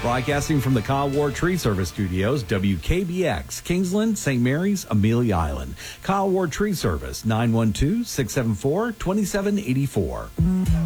Broadcasting from the Kyle Ward Tree Service Studios, WKBX, Kingsland, St. Mary's, Amelia Island. Kyle Ward Tree Service, 912-674-2784.